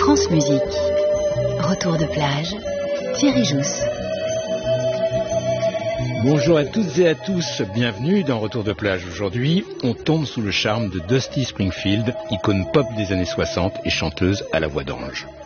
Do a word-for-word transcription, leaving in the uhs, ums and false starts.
France Musique. Retour de plage, Thierry Jousse. Bonjour à toutes et à tous, bienvenue dans Retour de plage. Aujourd'hui, on tombe sous le charme de Dusty Springfield, icône pop des années soixante et chanteuse à la voix d'ange.